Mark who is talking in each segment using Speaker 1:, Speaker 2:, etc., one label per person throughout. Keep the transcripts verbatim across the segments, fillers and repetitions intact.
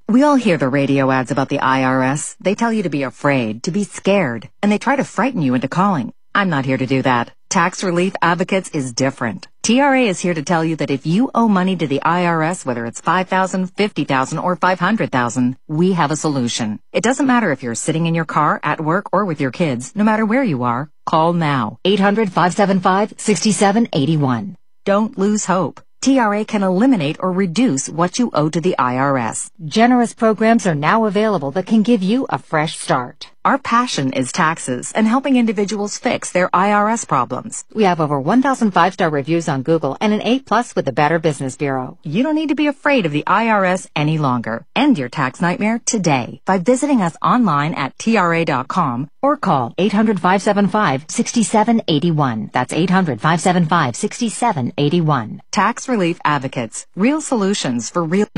Speaker 1: We all hear the radio ads about the I R S. They tell you to be afraid, to be scared, and they try to frighten you into calling. I'm not here to do that. Tax Relief Advocates is different. T R A is here to tell you that if you owe money to the I R S, whether it's five thousand dollars, fifty thousand dollars, or five hundred thousand dollars, we have a solution. It doesn't matter if you're sitting in your car, at work, or with your kids. No matter where you are, call now. eight hundred, five seven five, six seven eight one. Don't lose hope. T R A can eliminate or reduce what you owe to the I R S. Generous programs are now available that can give you a fresh start. Our passion is taxes and helping individuals fix their I R S problems. We have over one thousand five-star reviews on Google and an A plus with the Better Business Bureau. You don't need to be afraid of the I R S any longer. End your tax nightmare today by visiting us online at T R A dot com or call eight hundred, five seven five, six seven eight one. That's eight hundred, five seven five, six seven eight one. Tax Relief Advocates. Real solutions for real...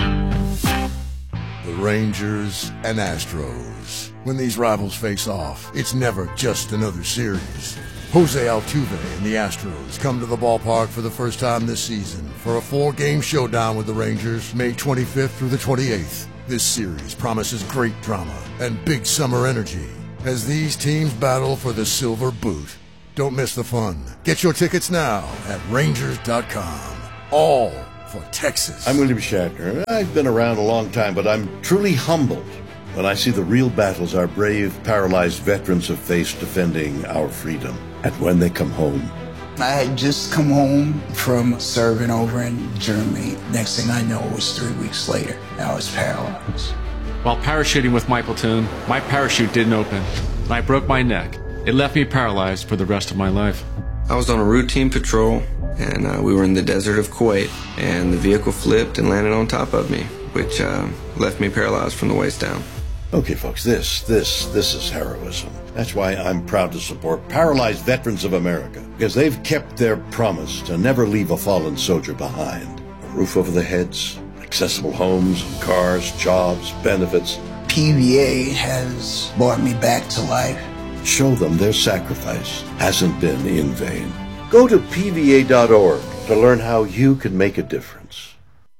Speaker 2: The Rangers and Astros. When these rivals face off, it's never just another series. Jose Altuve and the Astros come to the ballpark for the first time this season for a four-game showdown with the Rangers, May twenty-fifth through the twenty-eighth. This series promises great drama and big summer energy as these teams battle for the silver boot. Don't miss the fun. Get your tickets now at Rangers dot com. All for Texas.
Speaker 3: I'm William Shatner. I've been around a long time, but I'm truly humbled when I see the real battles our brave, paralyzed veterans have faced defending our freedom. And when they come home.
Speaker 4: I had just come home from serving over in Germany. Next thing I know, it was three weeks later. I was paralyzed.
Speaker 5: While parachuting with my platoon, my parachute didn't open, and I broke my neck. It left me paralyzed for the rest of my life.
Speaker 6: I was on a routine patrol, and uh, we were in the desert of Kuwait, and the vehicle flipped and landed on top of me, which uh, left me paralyzed from the waist down.
Speaker 3: Okay, folks, this, this, this is heroism. That's why I'm proud to support Paralyzed Veterans of America, because they've kept their promise to never leave a fallen soldier behind. A roof over their heads, accessible homes, cars, jobs, benefits.
Speaker 4: P V A has brought me back to life.
Speaker 3: Show them their sacrifice hasn't been in vain. Go to P V A dot org to learn how you can make a difference.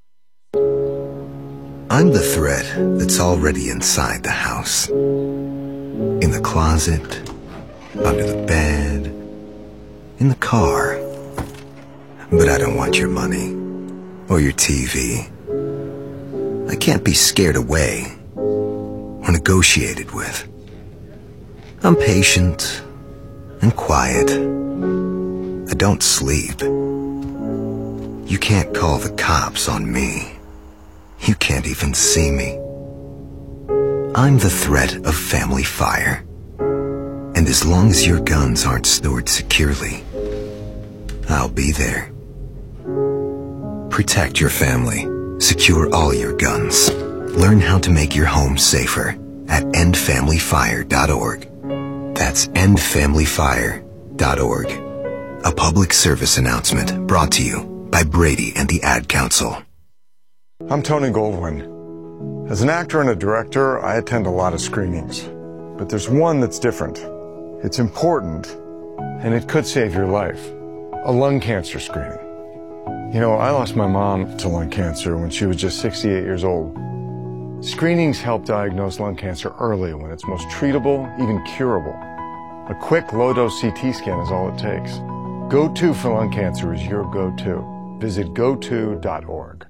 Speaker 7: I'm the threat that's already inside the house. In the closet, under the bed, in the car. But I don't want your money or your T V. I can't be scared away or negotiated with. I'm patient and quiet. I don't sleep. You can't call the cops on me. You can't even see me. I'm the threat of family fire. And as long as your guns aren't stored securely, I'll be there. Protect your family. Secure all your guns. Learn how to make your home safer at end family fire dot org. That's end family fire dot org. A public service announcement brought to you by Brady and the Ad Council.
Speaker 8: I'm Tony Goldwyn. As an actor and a director, I attend a lot of screenings. But there's one that's different. It's important, and it could save your life. A lung cancer screening. You know, I lost my mom to lung cancer when she was just sixty-eight years old. Screenings help diagnose lung cancer early when it's most treatable, even curable. A quick low-dose C T scan is all it takes. Go-To for lung cancer is your go-to. Visit go to dot org.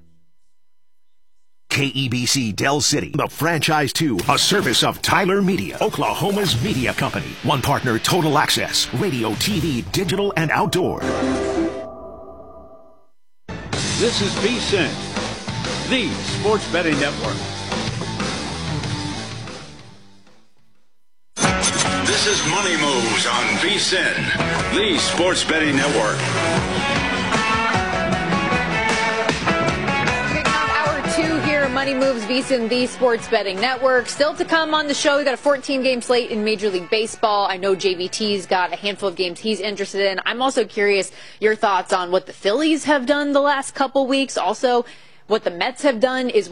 Speaker 9: K E B C Del City, the franchise two, a service of Tyler Media, Oklahoma's media company. One partner, Total Access, radio, T V, digital, and outdoor.
Speaker 10: This is VSiN, the Sports Betting Network. This is Money Moves on VSiN, the Sports Betting Network.
Speaker 11: Money Moves, VSiN, the Sports Betting Network. Still to come on the show, we got a fourteen-game slate in Major League Baseball. I know J V T's got a handful of games he's interested in. I'm also curious your thoughts on what the Phillies have done the last couple weeks. Also, what the Mets have done is what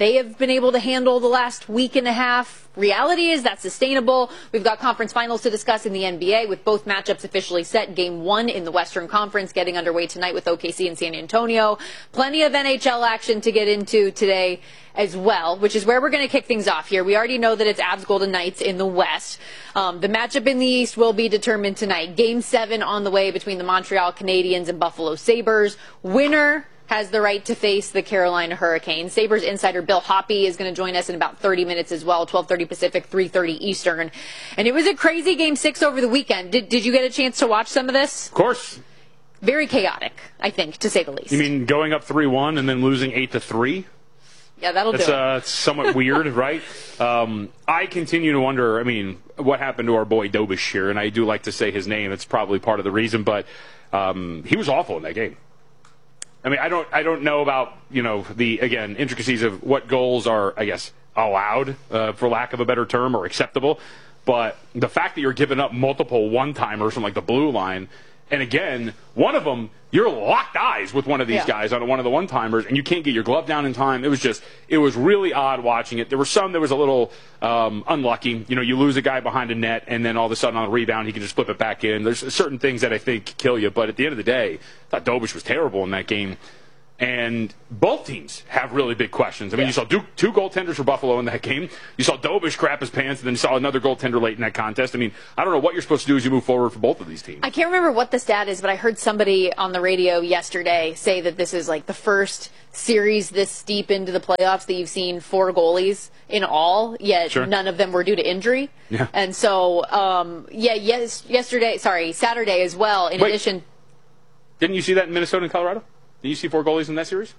Speaker 11: they have been able to handle the last week and a half. Reality is that's sustainable. We've got conference finals to discuss in the N B A with both matchups officially set. Game one in the Western Conference getting underway tonight with O K C and San Antonio. Plenty of N H L action to get into today as well, which is where we're going to kick things off here. We already know that it's Avs Golden Knights in the West. Um, the matchup in the East will be determined tonight. Game seven on the way between the Montreal Canadiens and Buffalo Sabres. Winner has the right to face the Carolina Hurricanes. Sabres insider Bill Hoppe is going to join us in about thirty minutes as well, twelve thirty Pacific, three thirty Eastern. And it was a crazy game six over the weekend. Did, did you get a chance to watch some of this?
Speaker 12: Of course.
Speaker 11: Very chaotic, I think, to say the least.
Speaker 12: You mean going up three one and then losing eight to three?
Speaker 11: Yeah, that'll
Speaker 12: That's,
Speaker 11: do it.
Speaker 12: Uh, it's somewhat weird, right? Um, I continue to wonder, I mean, what happened to our boy Dobish here? And I do like to say his name. It's probably part of the reason, but um, he was awful in that game. I mean, I don't, I don't know about, you know, the, again, intricacies of what goals are, I guess, allowed, uh, for lack of a better term, or acceptable. But the fact that you're giving up multiple one-timers from, like, the blue line, and again, one of them, you're locked eyes with one of these
Speaker 11: yeah.
Speaker 12: guys on one of the one-timers, and you can't get your glove down in time. It was just, it was really odd watching it. There were some that was a little um, unlucky. You know, you lose a guy behind a net, and then all of a sudden on a rebound, he can just flip it back in. There's certain things that I think kill you, but at the end of the day, I thought Dobish was terrible in that game. And both teams have really big questions. I mean, yeah. you saw two, two goaltenders for Buffalo in that game. You saw Dobish crap his pants, and then you saw another goaltender late in that contest. I mean, I don't know what you're supposed to do as you move forward for both of these teams.
Speaker 11: I can't remember what the stat is, but I heard somebody on the radio yesterday say that this is like the first series this deep into the playoffs that you've seen four goalies in all, yet
Speaker 12: sure.
Speaker 11: none of them were due to injury.
Speaker 12: Yeah.
Speaker 11: And so, um, yeah, yes, yesterday, sorry, Saturday as well, in
Speaker 12: Wait,
Speaker 11: addition.
Speaker 12: Didn't you see that in Minnesota and Colorado? Did you see four goalies in that series?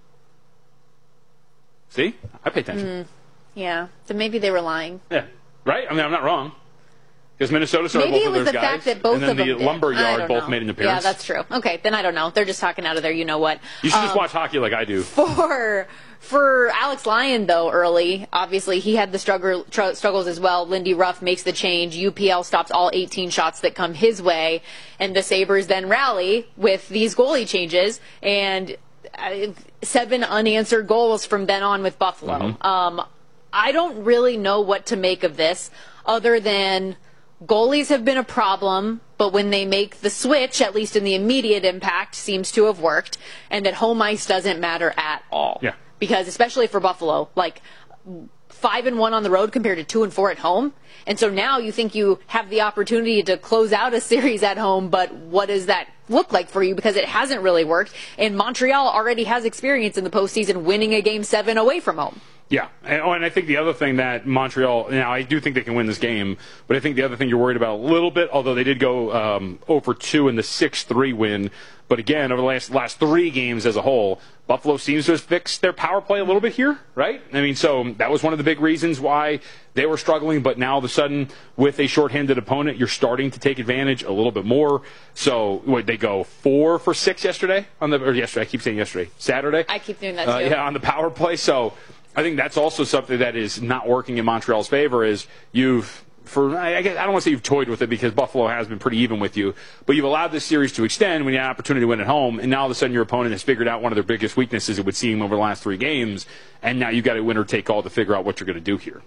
Speaker 12: See? I pay attention.
Speaker 11: Mm, yeah. So maybe they were lying.
Speaker 12: Yeah. Right? I mean, I'm not wrong. Because Minnesota started
Speaker 11: maybe
Speaker 12: both
Speaker 11: it
Speaker 12: of
Speaker 11: was
Speaker 12: those
Speaker 11: the
Speaker 12: guys.
Speaker 11: fact that both
Speaker 12: and then
Speaker 11: of them
Speaker 12: the
Speaker 11: did.
Speaker 12: Lumber
Speaker 11: I
Speaker 12: Yard
Speaker 11: don't
Speaker 12: both
Speaker 11: know.
Speaker 12: made an appearance.
Speaker 11: Yeah, that's true. Okay, then I don't know. They're just talking out of their you-know-what.
Speaker 12: You should
Speaker 11: um,
Speaker 12: just watch hockey like I do.
Speaker 11: For for Alex Lyon, though, early, obviously, he had the struggle, tr- struggles as well. Lindy Ruff makes the change. U P L stops all eighteen shots that come his way. And the Sabres then rally with these goalie changes. And uh, seven unanswered goals from then on with Buffalo.
Speaker 12: Mm-hmm.
Speaker 11: Um, I don't really know what to make of this other than goalies have been a problem, but when they make the switch, at least in the immediate impact, seems to have worked, and that home ice doesn't matter at all.
Speaker 12: Yeah.
Speaker 11: Because especially for Buffalo, like five and one on the road compared to two and four at home. And so now you think you have the opportunity to close out a series at home, but what does that look like for you? Because it hasn't really worked. And Montreal already has experience in the postseason winning a game seven away from home.
Speaker 12: Yeah, and, oh, and I think the other thing that Montreal, now I do think they can win this game, but I think the other thing you're worried about a little bit, although they did go um, oh for two in the six three win, but again, over the last last three games as a whole, Buffalo seems to have fixed their power play a little bit here, right? I mean, so that was one of the big reasons why they were struggling, but now all of a sudden, with a shorthanded opponent, you're starting to take advantage a little bit more. So, what, they go four for six yesterday? on the Or yesterday, I keep saying yesterday. Saturday?
Speaker 11: I keep doing that too.
Speaker 12: Uh, yeah, on the power play, so I think that's also something that is not working in Montreal's favor is you've, for I, guess, I don't want to say you've toyed with it because Buffalo has been pretty even with you, but you've allowed this series to extend when you had an opportunity to win at home, and now all of a sudden your opponent has figured out one of their biggest weaknesses, it would seem, over the last three games, and now you've got to win or take all to figure out what you're going to do here.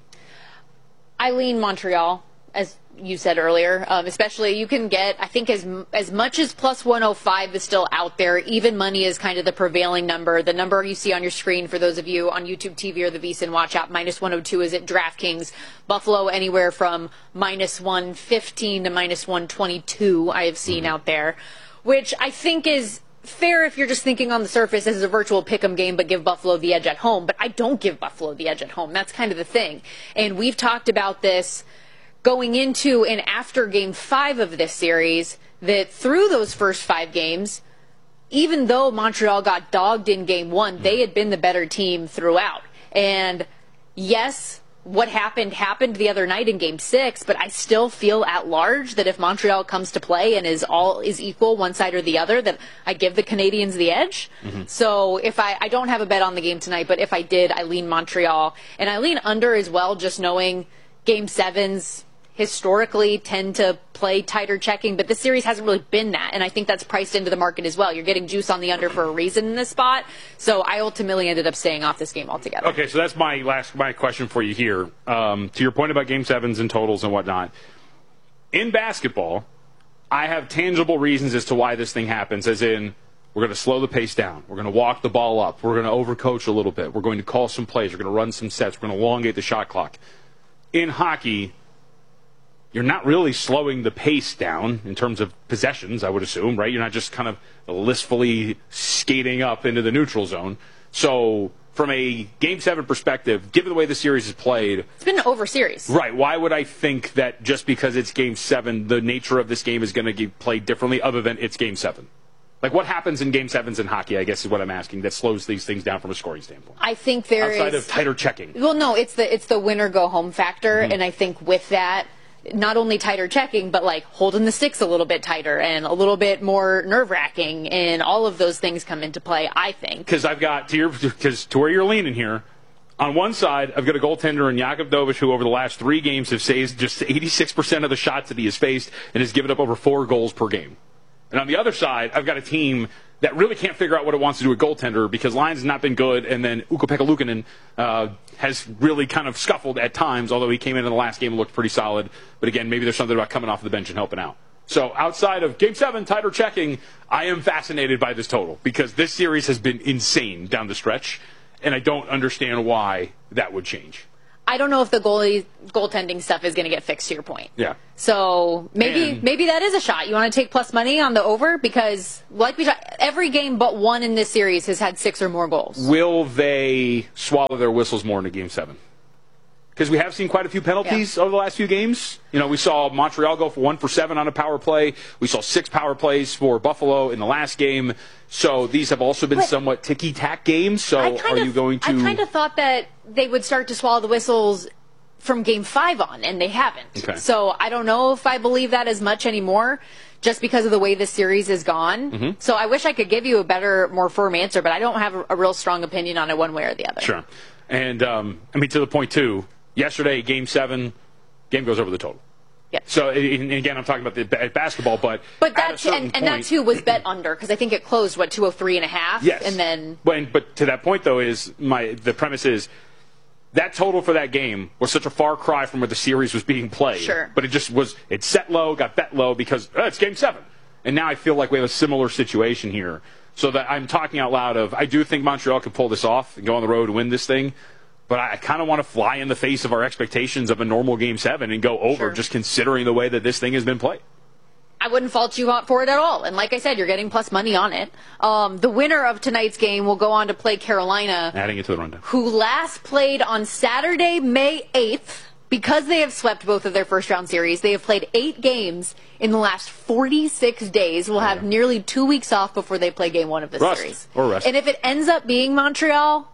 Speaker 11: I lean Montreal, as you said earlier, um, especially you can get, I think as as much as plus one oh five is still out there, even money is kind of the prevailing number. The number you see on your screen for those of you on YouTube T V or the VSiN Watch app, minus one oh two is at DraftKings. Buffalo anywhere from minus one fifteen to minus one twenty-two I have seen mm-hmm. out there, which I think is fair if you're just thinking on the surface this is a virtual pick'em game, but give Buffalo the edge at home. But I don't give Buffalo the edge at home. That's kind of the thing. And we've talked about this going into and after game five of this series, that through those first five games, even though Montreal got dogged in game one, they had been the better team throughout. And yes, what happened happened the other night in game six, but I still feel at large that if Montreal comes to play and is all is equal one side or the other, that I give the Canadians the edge. Mm-hmm. So if I, I don't have a bet on the game tonight, but if I did, I lean Montreal. And I lean under as well, just knowing game sevens, historically tend to play tighter checking, but this series hasn't really been that, and I think that's priced into the market as well. You're getting juice on the under for a reason in this spot, so I ultimately ended up staying off this game altogether.
Speaker 12: Okay, so that's my last my question for you here. Um, to your point about game sevens and totals and whatnot, in basketball, I have tangible reasons as to why this thing happens, as in we're going to slow the pace down. We're going to walk the ball up. We're going to overcoach a little bit. We're going to call some plays. We're going to run some sets. We're going to elongate the shot clock. In hockey, you're not really slowing the pace down in terms of possessions, I would assume, right? You're not just kind of listfully skating up into the neutral zone. So from a Game seven perspective, given the way the series is played...
Speaker 11: It's been an over series.
Speaker 12: Right. Why would I think that just because it's Game seven, the nature of this game is going to get played differently other than it's Game seven? Like, what happens in Game sevens in hockey, I guess, is what I'm asking, that slows these things down from a scoring standpoint?
Speaker 11: I think there
Speaker 12: Outside
Speaker 11: is...
Speaker 12: Outside of tighter checking.
Speaker 11: Well, no, it's the it's the win-or-go-home factor,
Speaker 12: Mm-hmm.
Speaker 11: and I think with that, not only tighter checking, but, like, holding the sticks a little bit tighter and a little bit more nerve-wracking, and all of those things come into play, I think.
Speaker 12: Because I've got, to, your, cause to where you're leaning here, on one side, I've got a goaltender in Jakub Dovic who over the last three games has saved just eighty-six percent of the shots that he has faced and has given up over four goals per game. And on the other side, I've got a team that really can't figure out what it wants to do with goaltender because Lions has not been good, and then Ukko-Pekka Luukkonen uh, has really kind of scuffled at times, although he came in in the last game and looked pretty solid. But again, maybe there's something about coming off the bench and helping out. So outside of Game seven, tighter checking, I am fascinated by this total because this series has been insane down the stretch, and I don't understand why that would change.
Speaker 11: I don't know if the goalie goaltending stuff is going to get fixed, to your point.
Speaker 12: Yeah.
Speaker 11: So maybe
Speaker 12: And-
Speaker 11: maybe that is a shot. You want to take plus money on the over? Because like we talked, every game but one in this series has had six or more goals.
Speaker 12: Will they swallow their whistles more into Game seven? Because we have seen quite a few penalties over the last few games. You know, we saw Montreal go for one for seven on a power play. We saw six power plays for Buffalo in the last game. So these have also been
Speaker 11: But
Speaker 12: somewhat ticky-tack games. So
Speaker 11: I kind
Speaker 12: are
Speaker 11: of,
Speaker 12: you going to...
Speaker 11: I kind of thought that they would start to swallow the whistles from Game five on, and they haven't.
Speaker 12: Okay.
Speaker 11: So I don't know if I believe that as much anymore, just because of the way this series has gone.
Speaker 12: Mhm.
Speaker 11: So I wish I could give you a better, more firm answer, but I don't have a, a real strong opinion on it one way or the other.
Speaker 12: Sure. And, um, I mean, to the point, too, yesterday, Game seven, game goes over the total.
Speaker 11: Yeah.
Speaker 12: So, and again, I'm talking about the ba- basketball, but
Speaker 11: But
Speaker 12: at
Speaker 11: that
Speaker 12: a certain
Speaker 11: and, and that
Speaker 12: point-
Speaker 11: too was bet under because I think it closed what two oh three and a half.
Speaker 12: Yes.
Speaker 11: And then
Speaker 12: But, but to that point, though, is my the premise is that total for that game was such a far cry from where the series was being played.
Speaker 11: Sure.
Speaker 12: But it just was, it set low, got bet low because oh, it's Game seven. And now I feel like we have a similar situation here. So that I'm talking out loud of, I do think Montreal could pull this off and go on the road and win this thing. But I kind of want to fly in the face of our expectations of a normal Game seven and go over,
Speaker 11: Sure.
Speaker 12: just considering the way that this thing has been played.
Speaker 11: I wouldn't fault you for it at all. And like I said, you're getting plus money on it. Um, the winner of tonight's game will go on to play Carolina,
Speaker 12: Adding it to the rundown.
Speaker 11: who last played on Saturday, May eighth. Because they have swept both of their first round series, they have played eight games in the last forty-six days. We'll have nearly two weeks off before they play game one of this
Speaker 12: Rust.
Speaker 11: series.
Speaker 12: Or rest.
Speaker 11: And if it ends up being Montreal,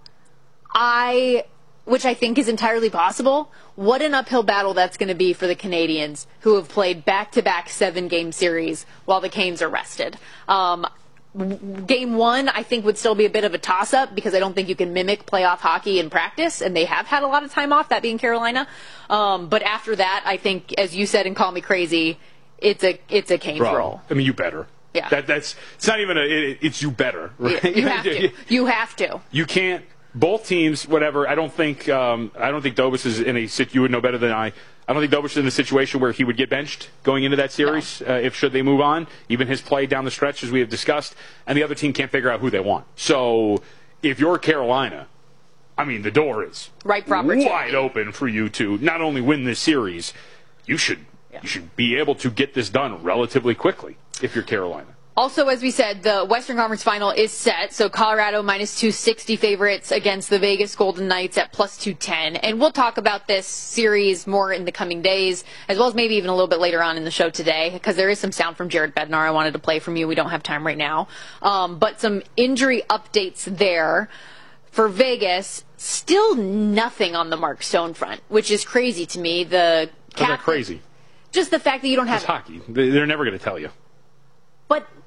Speaker 11: I, which I think is entirely possible, what an uphill battle that's going to be for the Canadians, who have played back-to-back seven-game series while the Canes are rested. Um, w- game one, I think, would still be a bit of a toss-up because I don't think you can mimic playoff hockey in practice, and they have had a lot of time off, that being Carolina. Um, but after that, I think, as you said and call me crazy, it's a it's a Canes
Speaker 12: Bro,
Speaker 11: roll.
Speaker 12: I mean, you better.
Speaker 11: Yeah.
Speaker 12: That, that's, it's not even a, it, it's you better. Right?
Speaker 11: You have to. You have to.
Speaker 12: You can't. Both teams, whatever. I don't think. Um, I don't think Dobis is in a. sit- You would know better than I. I don't think Dobis is in a situation where he would get benched going into that series. Uh, if should they move on, even his play down the stretch, as we have discussed, and the other team can't figure out who they want. So, if you're Carolina, I mean, the door is
Speaker 11: Right for opportunity.
Speaker 12: wide open for you to not only win this series, you should you should be able to get this done relatively quickly if you're Carolina.
Speaker 11: Also, as we said, the Western Conference Final is set. So Colorado minus two sixty favorites against the Vegas Golden Knights at plus two ten. And we'll talk about this series more in the coming days, as well as maybe even a little bit later on in the show today, because there is some sound from Jared Bednar I wanted to play from you. We don't have time right now. Um, but some injury updates there. For Vegas, still nothing on the Mark Stone front, which is crazy to me. The
Speaker 12: How's that
Speaker 11: captain-
Speaker 12: crazy?
Speaker 11: Just the fact that you don't have
Speaker 12: It's hockey. They- They're never going to tell you.
Speaker 11: But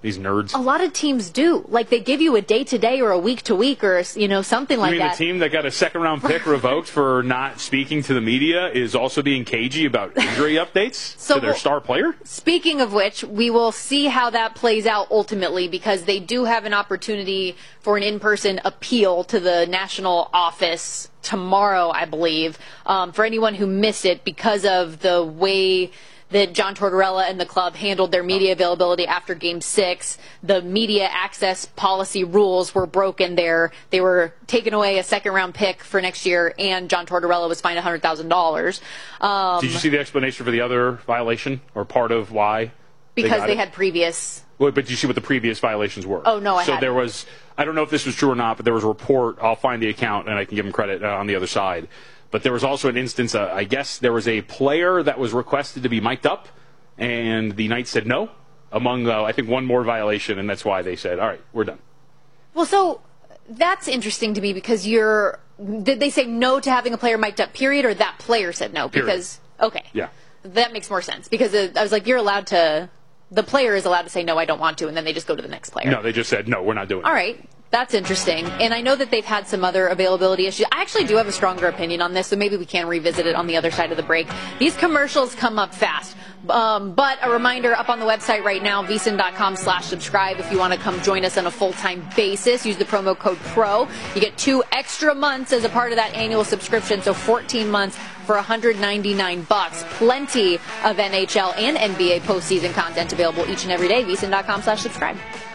Speaker 12: These nerds.
Speaker 11: A lot of teams do. Like, they give you a day-to-day or a week-to-week or, you know, something like
Speaker 12: that. You mean
Speaker 11: that.
Speaker 12: the team that got a second-round pick revoked for not speaking to the media is also being cagey about injury updates
Speaker 11: so
Speaker 12: to their
Speaker 11: we'll,
Speaker 12: star player?
Speaker 11: Speaking of which, we will see how that plays out ultimately, because they do have an opportunity for an in-person appeal to the national office tomorrow, I believe, um, for anyone who missed it because of the way that John Tortorella and the club handled their media availability after Game six. The media access policy rules were broken there. They were taking away a second-round pick for next year, and John Tortorella was fined one hundred thousand dollars. Um,
Speaker 12: Did you see the explanation for the other violation, or part of why?
Speaker 11: Because
Speaker 12: they,
Speaker 11: they
Speaker 12: it?
Speaker 11: had previous...
Speaker 12: Well, but did you see what the previous violations were?
Speaker 11: Oh, no, I
Speaker 12: So
Speaker 11: hadn't.
Speaker 12: there was, I don't know if this was true or not, but there was a report. I'll find the account, and I can give them credit uh, on the other side. But there was also an instance, uh, I guess there was a player that was requested to be mic'd up, and the Knights said no, among, uh, I think, one more violation, and that's why they said, all right, we're done.
Speaker 11: Well, so that's interesting to me, because you're, did they say no to having a player mic'd up, period, or that player said no?
Speaker 12: Period.
Speaker 11: Because, okay.
Speaker 12: Yeah.
Speaker 11: That makes more sense, because uh, I was like, you're allowed to, the player is allowed to say no, I don't want to, and then they just go to the next player.
Speaker 12: No, they just said, no, we're not doing it.
Speaker 11: All right. That's interesting. And I know that they've had some other availability issues. I actually do have a stronger opinion on this, so maybe we can revisit it on the other side of the break. These commercials come up fast. Um, but a reminder, up on the website right now, V S I N dot com slash subscribe if you want to come join us on a full-time basis. Use the promo code PRO. You get two extra months as a part of that annual subscription, so fourteen months for one hundred ninety-nine bucks. Plenty of N H L and N B A postseason content available each and every day. V S I N dot com slash subscribe.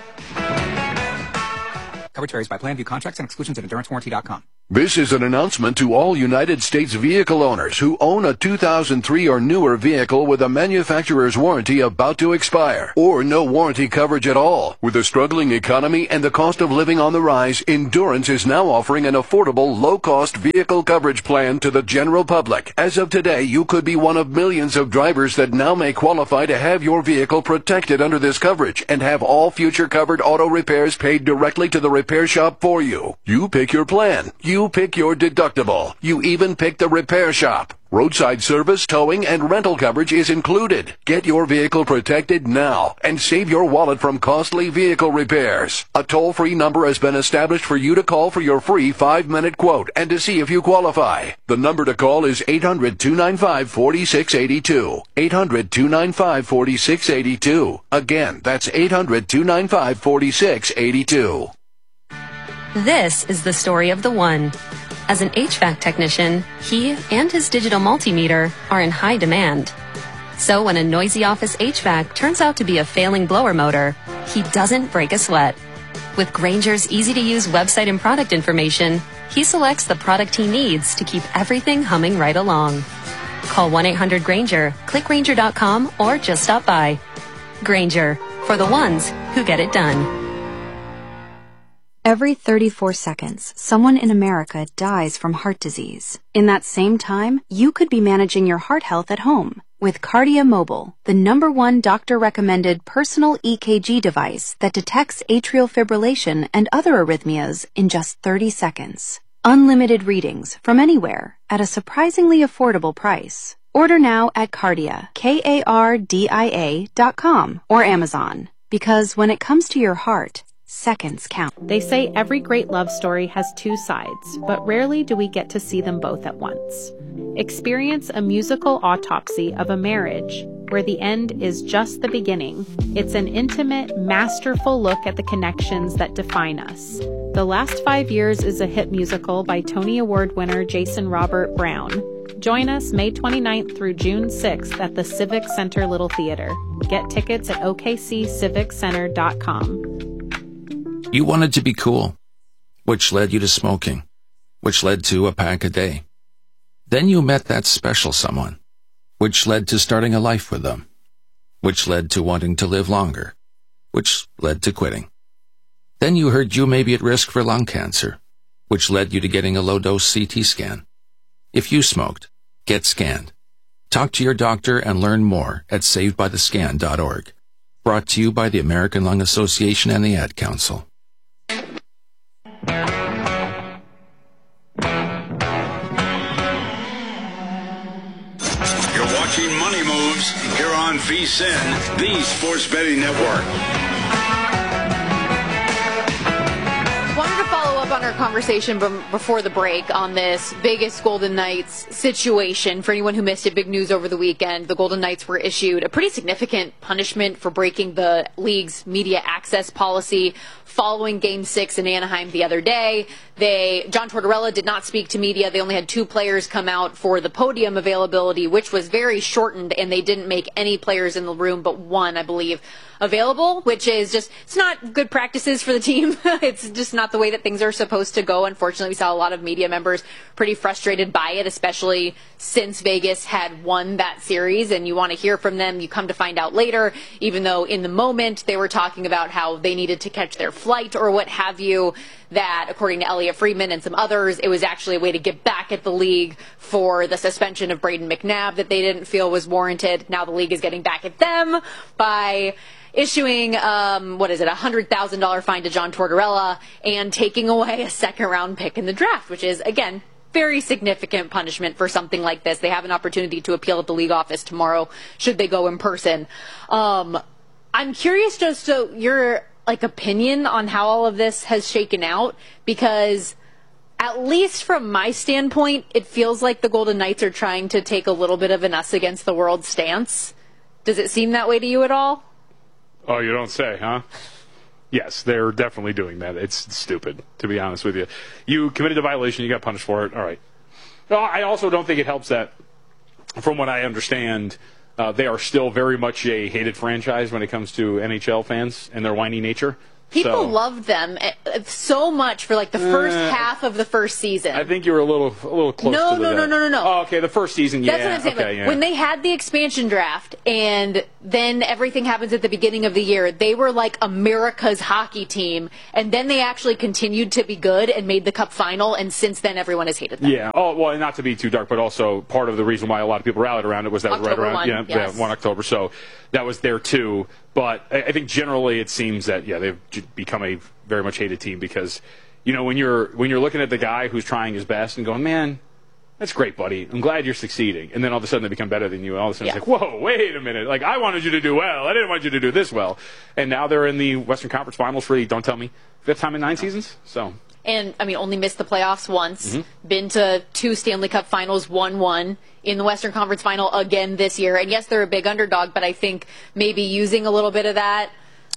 Speaker 13: Coverage varies by plan. View contracts and exclusions at endurance warranty dot com.
Speaker 14: This is an announcement to all United States vehicle owners who own a two thousand three or newer vehicle with a manufacturer's warranty about to expire, or no warranty coverage at all. With a struggling economy and the cost of living on the rise, Endurance is now offering an affordable, low-cost vehicle coverage plan to the general public. As of today, you could be one of millions of drivers that now may qualify to have your vehicle protected under this coverage and have all future covered auto repairs paid directly to the repair shop for you. You pick your plan. You You pick your deductible. You even pick the repair shop. Roadside service, towing, and rental coverage is included. Get your vehicle protected now and save your wallet from costly vehicle repairs. A toll-free number has been established for you to call for your free five-minute quote and to see if you qualify. The number to call is eight hundred, two nine five, four six eight two. eight hundred, two nine five, four six eight two. Again, that's eight hundred, two nine five, four six eight two.
Speaker 15: This is the story of the one. As an H V A C technician, he and his digital multimeter are in high demand. So when a noisy office H V A C turns out to be a failing blower motor, he doesn't break a sweat. With Grainger's easy-to-use website and product information, he selects the product he needs to keep everything humming right along. Call one eight hundred Grainger, click Grainger dot com, or just stop by. Grainger, for the ones who get it done.
Speaker 16: Every thirty-four seconds, someone in America dies from heart disease. In that same time, you could be managing your heart health at home with Kardia Mobile, the number one doctor-recommended personal E K G device that detects atrial fibrillation and other arrhythmias in just thirty seconds. Unlimited readings from anywhere at a surprisingly affordable price. Order now at Kardia, K A R D I A dot com or Amazon. Because when it comes to your heart, seconds count.
Speaker 17: They say every great love story has two sides, but rarely do we get to see them both at once. Experience a musical autopsy of a marriage where the end is just the beginning. It's an intimate, masterful look at the connections that define us. The Last Five Years is a hit musical by Tony Award winner Jason Robert Brown. Join us May twenty-ninth through June sixth at the Civic Center Little Theater. Get tickets at O K C civic center dot com.
Speaker 18: You wanted to be cool, which led you to smoking, which led to a pack a day. Then you met that special someone, which led to starting a life with them, which led to wanting to live longer, which led to quitting. Then you heard you may be at risk for lung cancer, which led you to getting a low-dose C T scan. If you smoked, get scanned. Talk to your doctor and learn more at saved by the scan dot org. Brought to you by the American Lung Association and the Ad Council.
Speaker 10: You're watching Money Moves here on V S I N, the Sports Betting Network.
Speaker 11: conversation b- before the break on this Vegas Golden Knights situation. For anyone who missed it, big news over the weekend. The Golden Knights were issued a pretty significant punishment for breaking the league's media access policy following Game six in Anaheim the other day. They, John Tortorella did not speak to media. They only had two players come out for the podium availability, which was very shortened, and they didn't make any players in the room but one, I believe, available, which is just, it's not good practices for the team. It's just not the way that things are supposed to go. Unfortunately, we saw a lot of media members pretty frustrated by it, especially since Vegas had won that series, and you want to hear from them. You come to find out later, even though in the moment they were talking about how they needed to catch their flight or what have you, that according to Elliot Friedman and some others, it was actually a way to get back at the league for the suspension of Braden McNabb that they didn't feel was warranted. Now the league is getting back at them by issuing, um, what is it, a one hundred thousand dollars fine to John Tortorella and taking away a second-round pick in the draft, which is, again, very significant punishment for something like this. They have an opportunity to appeal at the league office tomorrow should they go in person. Um, I'm curious just so your like opinion on how all of this has shaken out, because at least from my standpoint, it feels like the Golden Knights are trying to take a little bit of an us against the world stance. Does it seem that way to you at all?
Speaker 12: Oh, you don't say, huh? Yes, they're definitely doing that. It's stupid, to be honest with you. You committed a violation, you got punished for it. All right. No, I also don't think it helps that, from what I understand, uh, they are still very much a hated franchise when it comes to N H L fans and their whiny nature.
Speaker 11: People
Speaker 12: so,
Speaker 11: loved them so much for like the first uh, half of the first season.
Speaker 12: I think you were a little a little close
Speaker 11: no,
Speaker 12: to
Speaker 11: no,
Speaker 12: the...
Speaker 11: No, no, no, no, no.
Speaker 12: Oh, okay, the first season, yeah.
Speaker 11: That's what I'm saying.
Speaker 12: Okay,
Speaker 11: like,
Speaker 12: yeah.
Speaker 11: When they had the expansion draft and then everything happens at the beginning of the year, they were like America's hockey team, and then they actually continued to be good and made the Cup final, and since then everyone has hated them.
Speaker 12: Yeah. Oh, well, not to be too dark, but also part of the reason why a lot of people rallied around it was that
Speaker 11: October
Speaker 12: was right around
Speaker 11: first, yes.
Speaker 12: yeah, one October, so that was there too. But I think generally it seems that, yeah, they've become a very much hated team because, you know, when you're when you're looking at the guy who's trying his best and going, man, that's great, buddy. I'm glad you're succeeding. And then all of a sudden they become better than you. And all of a sudden
Speaker 11: yeah.
Speaker 12: it's like, whoa, wait a minute. Like, I wanted you to do well. I didn't want you to do this well. And now they're in the Western Conference Finals for the, don't tell me, fifth time in nine seasons. So.
Speaker 11: And, I mean, only missed the playoffs once.
Speaker 12: Mm-hmm.
Speaker 11: Been to two Stanley Cup finals, won one. In the Western Conference Final again this year. And yes, they're a big underdog, but I think maybe using a little bit of that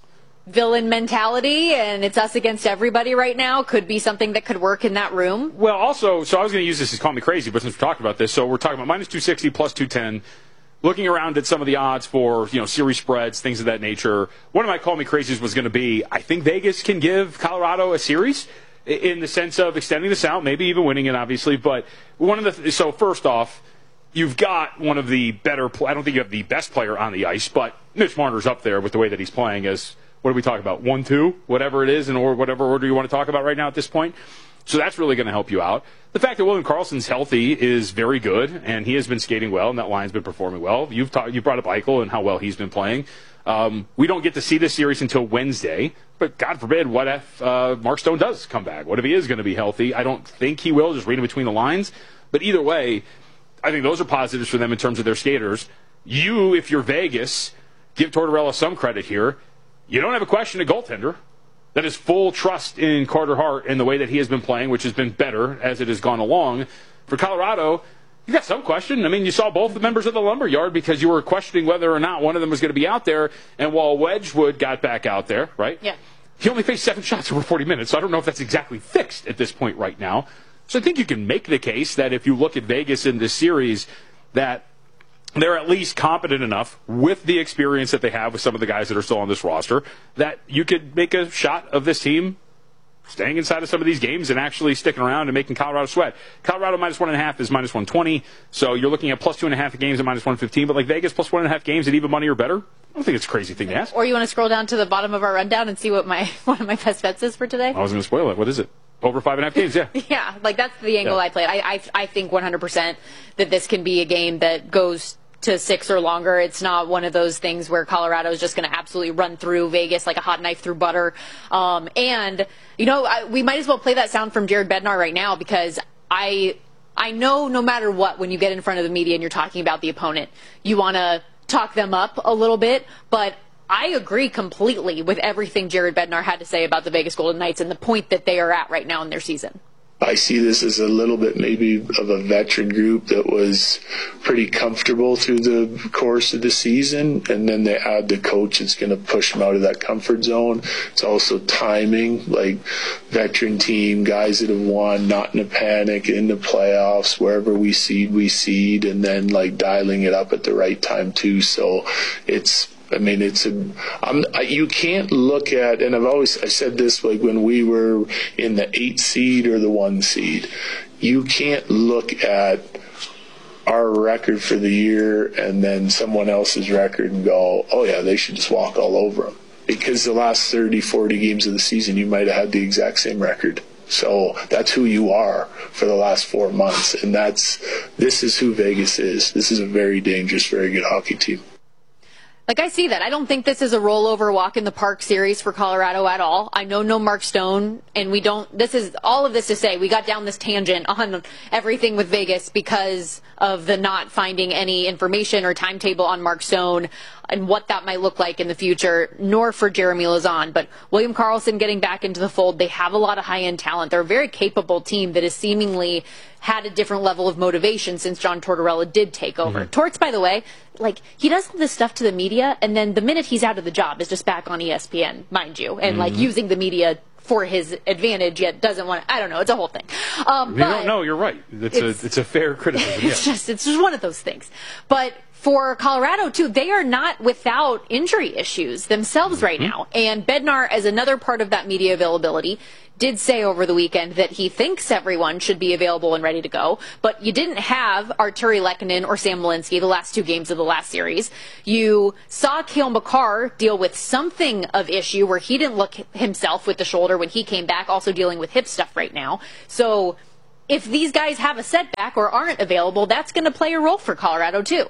Speaker 11: villain mentality and it's us against everybody right now could be something that could work in that room.
Speaker 12: Well, also, so I was going to use this as call me crazy, but since we're talking about this, so we're talking about minus two sixty, plus two ten. Looking around at some of the odds for, you know, series spreads, things of that nature, one of my call me crazies was going to be, I think Vegas can give Colorado a series in the sense of extending this out, maybe even winning it, obviously. But one of the, so first off, you've got one of the better, I don't think you have the best player on the ice, but Mitch Marner's up there with the way that he's playing as, what are we talking about, one two, whatever it is, and or whatever order you want to talk about right now at this point. So that's really going to help you out. The fact that William Karlsson's healthy is very good, and he has been skating well, and that line's been performing well. You've talked, you brought up Eichel and how well he's been playing. Um, we don't get to see this series until Wednesday, but God forbid, what if uh, Mark Stone does come back? What if he is going to be healthy? I don't think he will, just reading between the lines. But either way, I think those are positives for them in terms of their skaters. You, if you're Vegas, give Tortorella some credit here. You don't have a question at goaltender. That is full trust in Carter Hart and the way that he has been playing, which has been better as it has gone along. For Colorado, you got some question. I mean, you saw both the members of the Lumberyard because you were questioning whether or not one of them was going to be out there. And while Wedgwood got back out there, right?
Speaker 11: Yeah.
Speaker 12: He only faced seven shots over forty minutes, so I don't know if that's exactly fixed at this point right now. So I think you can make the case that if you look at Vegas in this series, that they're at least competent enough with the experience that they have with some of the guys that are still on this roster that you could make a shot of this team staying inside of some of these games and actually sticking around and making Colorado sweat. Colorado minus one and a half is minus one twenty, so you're looking at plus two and a half games at minus one fifteen, but like Vegas plus one and a half games at even money or better, I don't think it's a crazy thing to ask.
Speaker 11: Or you want to scroll down to the bottom of our rundown and see what my one of my best bets is for today?
Speaker 12: I was going to spoil it. What is it? Over five and a half games, yeah.
Speaker 11: Yeah, like that's the angle
Speaker 12: yeah.
Speaker 11: I played. I, I I think one hundred percent that this can be a game that goes to six or longer. It's not one of those things where Colorado is just going to absolutely run through Vegas like a hot knife through butter. Um, and, you know, I, we might as well play that sound from Jared Bednar right now because I I know no matter what, when you get in front of the media and you're talking about the opponent, you want to talk them up a little bit, but I agree completely with everything Jared Bednar had to say about the Vegas Golden Knights and the point that they are at right now in their season.
Speaker 19: I see this as a little bit maybe of a veteran group that was pretty comfortable through the course of the season, and then they add the coach that's going to push them out of that comfort zone. It's also timing, like veteran team, guys that have won, not in a panic, in the playoffs, wherever we seed, we seed, and then like dialing it up at the right time too. So it's I mean, it's a, I'm, I, you can't look at, and I've always I said this like when we were in the eight seed or the one seed, you can't look at our record for the year and then someone else's record and go, oh yeah, they should just walk all over them. Because the last thirty, forty games of the season, you might have had the exact same record. So that's who you are for the last four months. And that's, this is who Vegas is. This is a very dangerous, very good hockey team.
Speaker 11: Like, I see that. I don't think this is a rollover walk in the park series for Colorado at all. I know no Mark Stone, and we don't, this is, all of this to say, we got down this tangent on everything with Vegas because of the not finding any information or timetable on Mark Stone and what that might look like in the future, nor for Jeremy Lauzon. But William Karlsson getting back into the fold, they have a lot of high-end talent. They're a very capable team that has seemingly had a different level of motivation since John Tortorella did take over. Mm-hmm. Torts, by the way, like, he does all this stuff to the media, and then the minute he's out of the job is just back on E S P N, mind you, and, mm-hmm. like, using the media for his advantage, yet doesn't want to, I don't know, it's a whole thing. Um,
Speaker 12: you don't know, you're right. It's, it's, a, it's a fair criticism.
Speaker 11: It's, yeah. just, it's just one of those things. But for Colorado, too, they are not without injury issues themselves right now. And Bednar, as another part of that media availability, did say over the weekend that he thinks everyone should be available and ready to go. But you didn't have Arturi Lehkonen or Sam Malinsky the last two games of the last series. You saw Cale Makar deal with something of issue where he didn't look himself with the shoulder when he came back, also dealing with hip stuff right now. So if these guys have a setback or aren't available, that's going to play a role for Colorado, too.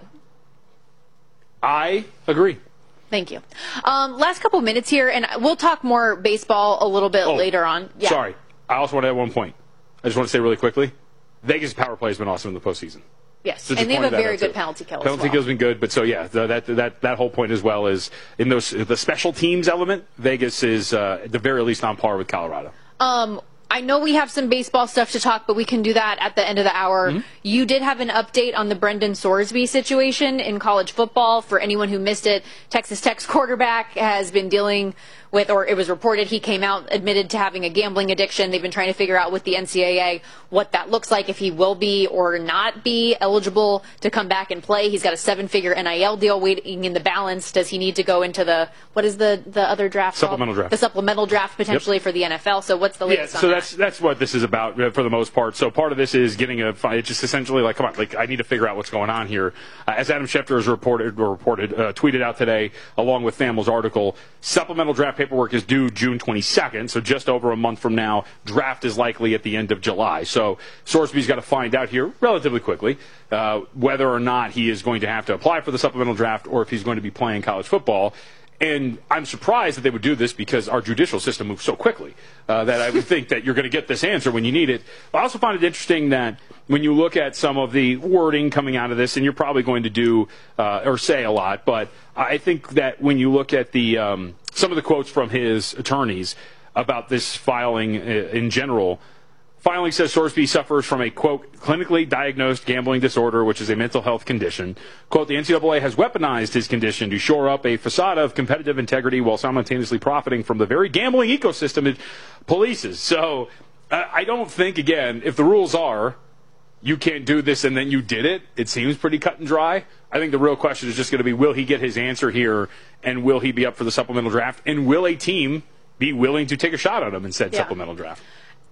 Speaker 12: I agree.
Speaker 11: Thank you. Um, last couple minutes here, and we'll talk more baseball a little bit
Speaker 12: oh,
Speaker 11: later on. Yeah.
Speaker 12: Sorry. I also want to add one point. I just want to say really quickly, Vegas' power play has been awesome in the postseason.
Speaker 11: Yes,
Speaker 12: so
Speaker 11: and they have a very good too. penalty kill
Speaker 12: Penalty
Speaker 11: as well.
Speaker 12: kill's been good, but so yeah, the, that that that whole point as well is in those the special teams element, Vegas is uh, at the very least on par with Colorado.
Speaker 11: Um. I know we have some baseball stuff to talk, but we can do that at the end of the hour. Mm-hmm. You did have an update on the Brendan Sorsby situation in college football. For anyone who missed it, Texas Tech's quarterback has been dealing with, or it was reported he came out, admitted to having a gambling addiction. They've been trying to figure out with the N C double A what that looks like, if he will be or not be eligible to come back and play. He's got a seven-figure N I L deal waiting in the balance. Does he need to go into the, what is the, the other draft
Speaker 12: Supplemental
Speaker 11: called?
Speaker 12: draft.
Speaker 11: The supplemental draft potentially yep. for the N F L. So what's the latest
Speaker 12: yeah,
Speaker 11: on
Speaker 12: so
Speaker 11: that?
Speaker 12: that's that's what this is about for the most part. So part of this is getting a, it's just essentially like, come on, like I need to figure out what's going on here. Uh, as Adam Schefter has reported, or reported, uh, tweeted out today, along with Thamel's article, supplemental draft paperwork is due June twenty-second, so just over a month from now. Draft is likely at the end of July. So Sorsby's got to find out here relatively quickly uh, whether or not he is going to have to apply for the supplemental draft or if he's going to be playing college football. And I'm surprised that they would do this because our judicial system moves so quickly uh, that I would think that you're going to get this answer when you need it. I also find it interesting that when you look at some of the wording coming out of this, and you're probably going to do uh, or say a lot, but I think that when you look at the um, some of the quotes from his attorneys about this filing in general, filing says Sorsby suffers from a, quote, clinically diagnosed gambling disorder, which is a mental health condition. Quote, the N C double A has weaponized his condition to shore up a facade of competitive integrity while simultaneously profiting from the very gambling ecosystem it polices. So uh, I don't think, again, if the rules are you can't do this and then you did it, it seems pretty cut and dry. I think the real question is just going to be, will he get his answer here, and will he be up for the supplemental draft, and will a team be willing to take a shot at him in said yeah. supplemental draft?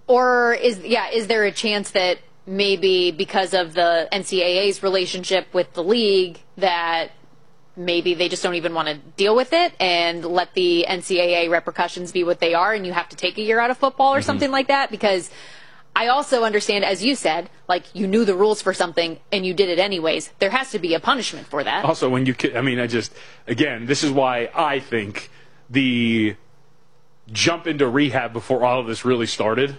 Speaker 11: Or is yeah, is there a chance that maybe because of the N C double A's relationship with the league that maybe they just don't even want to deal with it and let the N C double A repercussions be what they are, and you have to take a year out of football or mm-hmm. something like that? Because I also understand, as you said, like you knew the rules for something and you did it anyways. There has to be a punishment for that.
Speaker 12: Also, when you, I mean, I just, again, this is why I think the jump into rehab before all of this really started,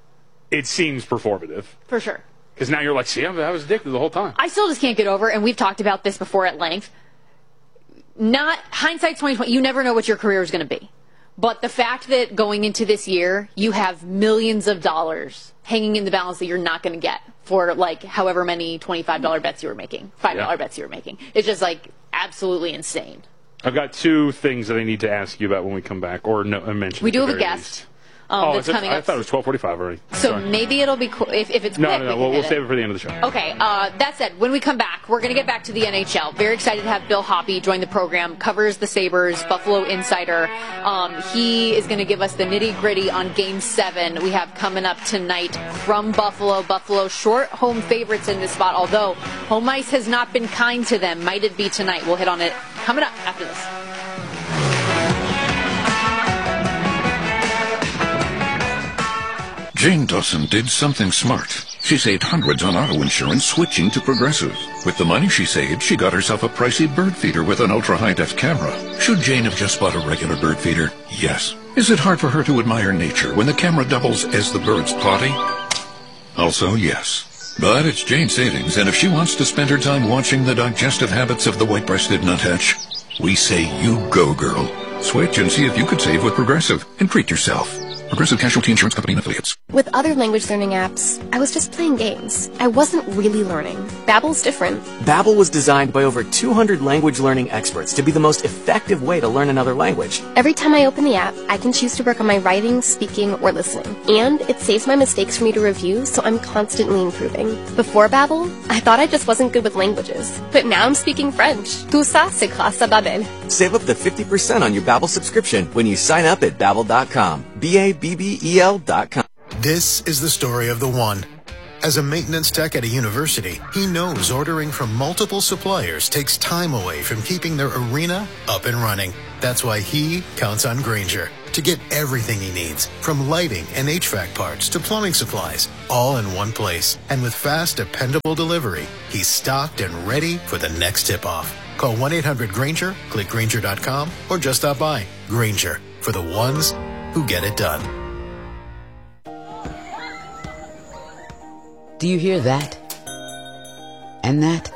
Speaker 12: it seems performative.
Speaker 11: For sure.
Speaker 12: Because now you're like, see, I was addicted the whole time.
Speaker 11: I still just can't get over, and we've talked about this before at length, not hindsight's twenty twenty. You never know what your career is going to be. But the fact that going into this year, you have millions of dollars hanging in the balance that you're not going to get for like however many twenty-five dollar bets you were making, five dollar yeah. bets you were making. It's just like absolutely insane.
Speaker 12: I've got two things that I need to ask you about when we come back, or no, mention.
Speaker 11: We do have a guest. Um,
Speaker 12: oh,
Speaker 11: that's coming
Speaker 12: I
Speaker 11: up.
Speaker 12: thought it was twelve forty-five already.
Speaker 11: So
Speaker 12: Sorry.
Speaker 11: maybe it'll be cool if, if it's
Speaker 12: no,
Speaker 11: quick.
Speaker 12: no, no.
Speaker 11: We
Speaker 12: We'll, we'll
Speaker 11: it.
Speaker 12: save it for the end of the show.
Speaker 11: Okay. Uh, that said, when we come back, we're going to get back to the N H L. Very excited to have Bill Hoppe join the program. Covers the Sabres, Buffalo insider. Um, he is going to give us the nitty gritty on Game Seven we have coming up tonight from Buffalo. Buffalo short home favorites in this spot. Although home ice has not been kind to them, might it be tonight? We'll hit on it coming up after this.
Speaker 20: Jane Dawson did something smart. She saved hundreds on auto insurance switching to Progressive. With the money she saved, she got herself a pricey bird feeder with an ultra-high-def camera. Should Jane have just bought a regular bird feeder? Yes. Is it hard for her to admire nature when the camera doubles as the bird's potty? Also, yes. But it's Jane's savings, and if she wants to spend her time watching the digestive habits of the white-breasted nuthatch, we say you go, girl. Switch and see if you could save with Progressive and treat yourself. Progressive Casualty Insurance Company and Affiliates.
Speaker 21: With other language learning apps, I was just playing games. I wasn't really learning. Babbel's different.
Speaker 22: Babbel was designed by over two hundred language learning experts to be the most effective way to learn another language.
Speaker 21: Every time I open the app, I can choose to work on my writing, speaking, or listening. And it saves my mistakes for me to review, so I'm constantly improving. Before Babbel, I thought I just wasn't good with languages. But now I'm speaking French. Tout ça, c'est grâce à Babbel.
Speaker 22: Save up to fifty percent on your Babbel subscription when you sign up at babbel dot com. B A B B E L dot com.
Speaker 23: This is the story of the one. As a maintenance tech at a university, he knows ordering from multiple suppliers takes time away from keeping their arena up and running. That's why he counts on Grainger to get everything he needs, from lighting and H V A C parts to plumbing supplies, all in one place. And with fast, dependable delivery, he's stocked and ready for the next tip-off. Call one eight hundred Grainger, click Grainger dot com, or just stop by. Grainger, for the ones who get it done.
Speaker 24: Do you hear that? And that?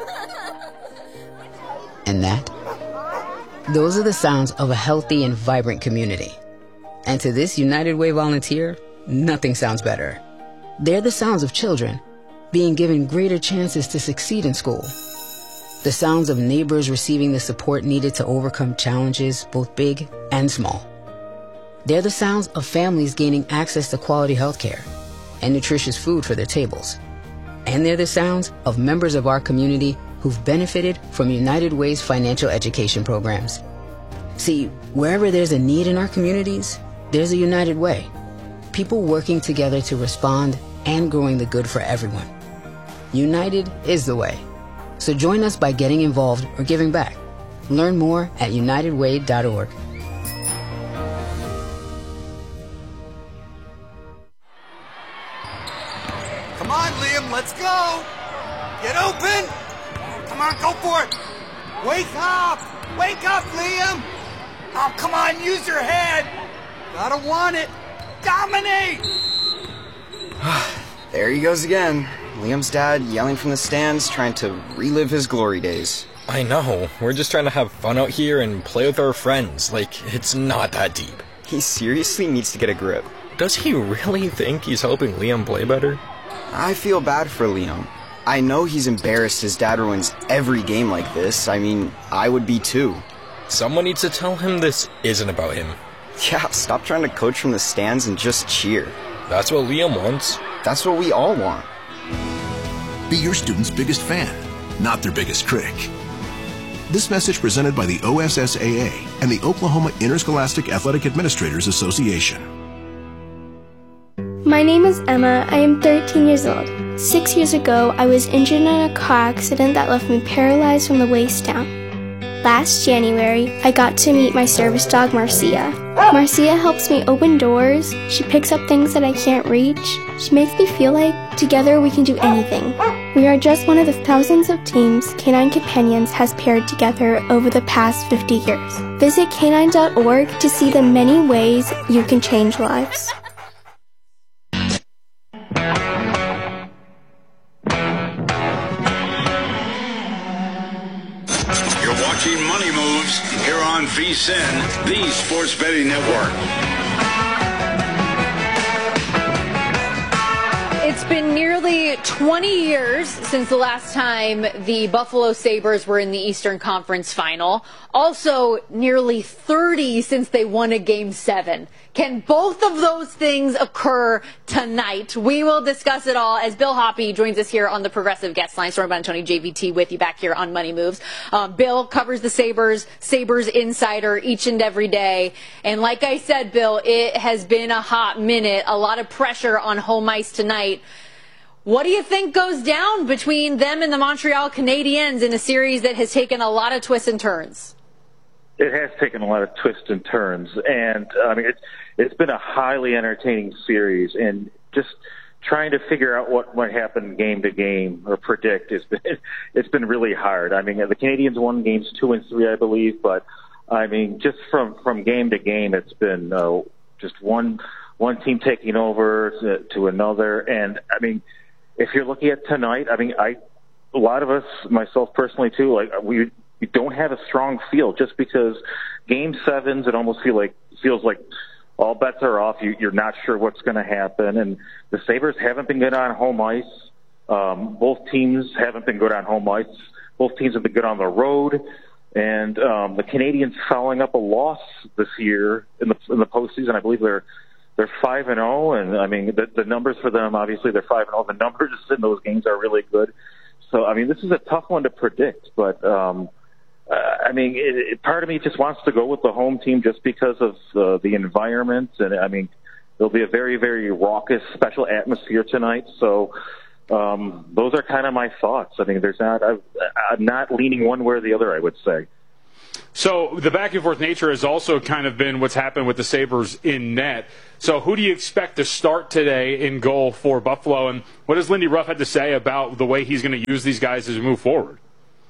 Speaker 24: And that? Those are the sounds of a healthy and vibrant community. And to this United Way volunteer, nothing sounds better. They're the sounds of children being given greater chances to succeed in school. The sounds of neighbors receiving the support needed to overcome challenges, both big and small. They're the sounds of families gaining access to quality health care and nutritious food for their tables. And they're the sounds of members of our community who've benefited from United Way's financial education programs. See, wherever there's a need in our communities, there's a United Way. People working together to respond and growing the good for everyone. United is the way. So join us by getting involved or giving back. Learn more at united way dot org.
Speaker 25: Come on, Liam, let's go! Get open! Come on, go for it! Wake up! Wake up, Liam! Oh, come on, use your head! Gotta want it! Dominate!
Speaker 26: There he goes again. Liam's dad yelling from the stands, trying to relive his glory days.
Speaker 27: I know. We're just trying to have fun out here and play with our friends. Like, it's not that deep.
Speaker 26: He seriously needs to get a grip.
Speaker 27: Does he really think he's helping Liam play better?
Speaker 26: I feel bad for Liam. I know he's embarrassed his dad ruins every game like this. I mean, I would be too.
Speaker 27: Someone needs to tell him this isn't about him.
Speaker 26: Yeah, stop trying to coach from the stands and just cheer.
Speaker 27: That's what Liam wants.
Speaker 26: That's what we all want.
Speaker 9: Be your student's biggest fan, not their biggest critic. This message presented by the O S S A A and the Oklahoma Interscholastic Athletic Administrators Association.
Speaker 28: My name is Emma. I am thirteen years old. Six years ago, I was injured in a car accident that left me paralyzed from the waist down. Last January, I got to meet my service dog, Marcia. Marcia helps me open doors. She picks up things that I can't reach. She makes me feel like together we can do anything. We are just one of the thousands of teams Canine Companions has paired together over the past fifty years. Visit canine dot org to see the many ways you can change lives.
Speaker 10: watching Money Moves here on V S I N, the Sports Betting Network.
Speaker 11: It's been nearly twenty years since the last time the Buffalo Sabres were in the Eastern Conference Final. Also, nearly thirty since they won a Game seven. Can both of those things occur tonight? We will discuss it all as Bill Hoppe joins us here on the Progressive Guest Line. Stormy Buonantony, J V T, with you back here on Money Moves. Um, Bill covers the Sabres, Sabres Insider each and every day. And like I said, Bill, it has been a hot minute. A lot of pressure on home ice tonight. What do you think goes down between them and the Montreal Canadiens in a series that has taken a lot of twists and turns?
Speaker 1: It has taken a lot of twists and turns, and I mean it's it's been a highly entertaining series, and just trying to figure out what might happen game to game or predict has been it's been really hard. I mean the Canadiens won games two and three, I believe, but I mean just from from game to game, it's been uh, just one one team taking over to, to another, and I mean if you're looking at tonight, I mean I a lot of us, myself personally too, like we. You don't have a strong feel just because game sevens, it almost feel like feels like all bets are off. You, you're not sure what's going to happen. And the Sabres haven't been good on home ice. Um, both teams haven't been good on home ice. Both teams have been good on the road. And um, the Canadiens following up a loss this year in the in the postseason. I believe they're they're five and zero. And I mean the, the numbers for them, obviously they're five and zero. The numbers in those games are really good. So I mean this is a tough one to predict, but. Um, Uh, I mean, it, it, part of me just wants to go with the home team just because of uh, the environment. And, I mean, there'll be a very, very raucous, special atmosphere tonight. So um, those are kind of my thoughts. I mean, there's not, I've, I'm not leaning one way or the other, I would say.
Speaker 12: So the back-and-forth nature has also kind of been what's happened with the Sabres in net. So who do you expect to start today in goal for Buffalo? And what does Lindy Ruff have to say about the way he's going to use these guys as we move forward?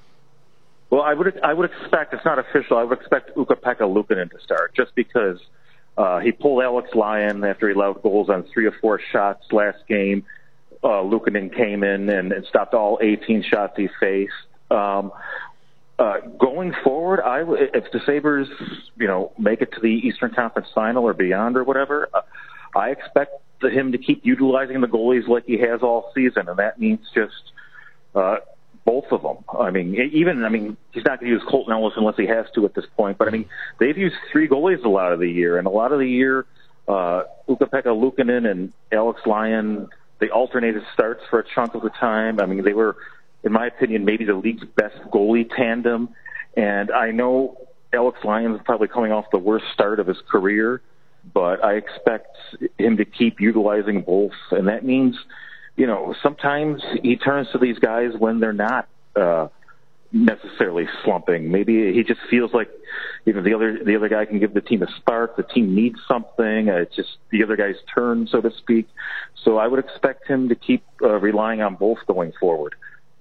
Speaker 1: Well, I would I would expect, it's not official, I would expect Ukko-Pekka Luukkonen to start just because uh, he pulled Alex Lyon after he allowed goals on three or four shots last game. Uh, Luukkonen came in and, and stopped all eighteen shots he faced. Um, uh, going forward, I w- if the Sabres, you know, make it to the Eastern Conference Final or beyond or whatever, uh, I expect him to keep utilizing the goalies like he has all season, and that means just uh, both of them. I mean, even, I mean, he's not going to use Colton Ellis unless he has to at this point, but I mean, they've used three goalies a lot of the year, and a lot of the year, uh, Ukko-Pekka Luukkonen and Alex Lyon, they alternated starts for a chunk of the time. I mean, they were, in my opinion, maybe the league's best goalie tandem, and I know Alex Lyon is probably coming off the worst start of his career, but I expect him to keep utilizing both, and that means, you know, sometimes he turns to these guys when they're not uh, necessarily slumping. Maybe he just feels like, you know, the other the other guy can give the team a spark. The team needs something. Uh, it's just the other guy's turn, so to speak. So I would expect him to keep uh, relying on both going forward.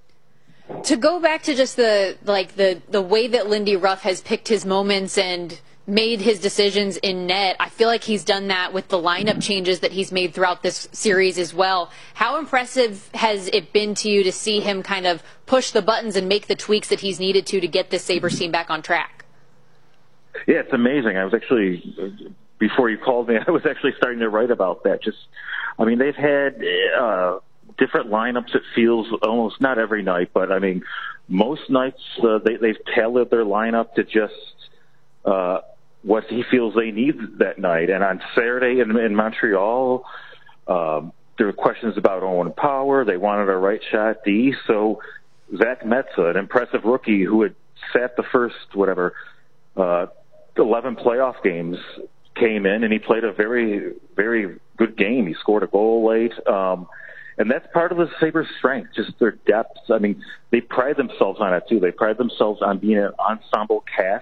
Speaker 11: To go back to just the like the the way that Lindy Ruff has picked his moments and made his decisions in net, I feel like he's done that with the lineup changes that he's made throughout this series as well. How impressive has it been to you to see him kind of push the buttons and make the tweaks that he's needed to to get this Sabres team back on track?
Speaker 1: Yeah, it's amazing. I was actually, before you called me, I was actually starting to write about that. Just, I mean, they've had uh, different lineups, it feels, almost not every night, but I mean, most nights uh, they, they've tailored their lineup to just uh, what he feels they need that night. And on Saturday in, in Montreal, um, there were questions about Owen Power. They wanted a right shot D. So Zach Metza, an impressive rookie who had sat the first, whatever, uh, eleven playoff games, came in and he played a very, very good game. He scored a goal late. Um, and that's part of the Sabres' strength, just their depth. I mean, they pride themselves on it, too. They pride themselves on being an ensemble cast.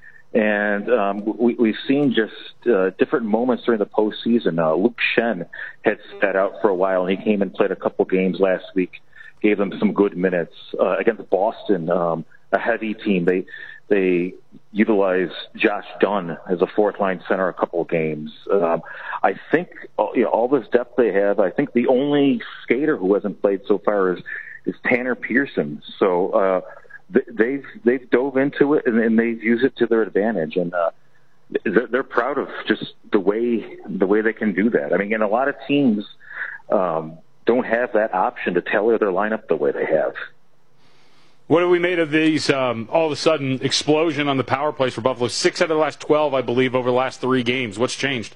Speaker 1: And um, we, we've seen just uh, different moments during the postseason. Uh, Luke Schenn had sat out for a while, and he came and played a couple games last week, gave them some good minutes. Uh, against Boston, um, a heavy team, they they utilized Josh Dunn as a fourth-line center a couple of games. Um, I think you know, all this depth they have, I think the only skater who hasn't played so far is, is Tanner Pearson. So uh, they've they've dove into it and, and they've used it to their advantage, and uh, they're, they're proud of just the way the way they can do that. I mean, and a lot of teams um, don't have that option to tailor their lineup the way they have.
Speaker 12: What have we made of these um, all of a sudden explosion on the power plays for Buffalo? Six out of the last twelve, I believe, over the last three games. What's changed?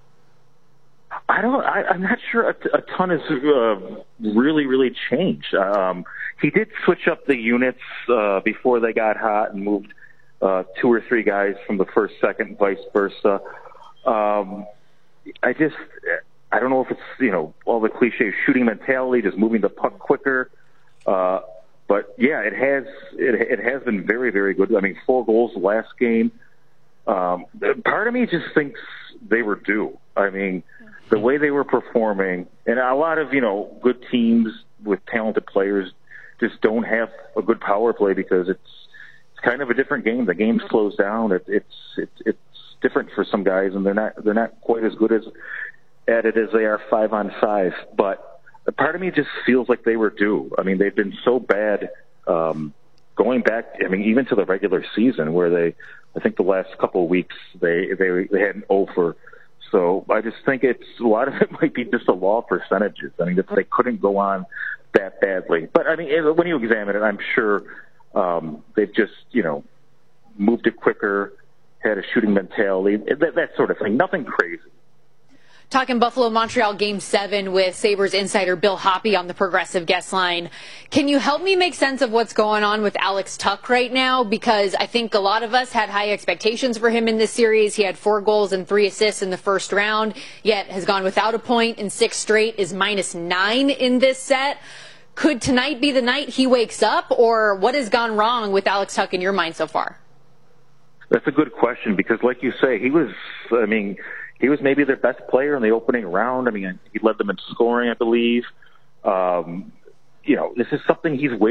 Speaker 1: I don't. I, I'm not sure a, a ton has uh, really, really changed. Um, he did switch up the units uh, before they got hot and moved uh, two or three guys from the first, second, vice versa. Um, I just, I don't know if it's you know all the cliche shooting mentality, just moving the puck quicker. Uh, but yeah, it has. It, it has been very, very good. I mean, four goals last game. Um, part of me just thinks they were due. I mean. The way they were performing, and a lot of, you know, good teams with talented players just don't have a good power play because it's it's kind of a different game. The game slows down. It, it's it's it's different for some guys, and they're not they're not quite as good as at it as they are five on five. But a part of me just feels like they were due. I mean, they've been so bad um, going back. I mean, even to the regular season, where they, I think the last couple of weeks they they they had an over. So I just think it's a lot of it might be just a law of percentages. I mean, if they couldn't go on that badly. But, I mean, when you examine it, I'm sure um, they've just, you know, moved it quicker, had a shooting mentality, that, that sort of thing. Nothing crazy.
Speaker 11: Talking Buffalo-Montreal Game seven with Sabres insider Bill Hoppe on the Progressive guest line. Can you help me make sense of what's going on with Alex Tuch right now? Because I think a lot of us had high expectations for him in this series. He had four goals and three assists in the first round, yet has gone without a point in six straight, is minus nine in this set. Could tonight be the night he wakes up, or what has gone wrong with Alex Tuch in your mind so far?
Speaker 1: That's a good question because, like you say, he was, I mean, he was maybe their best player in the opening round. I mean, he led them in scoring, I believe. Um, you know, this is something he's waiting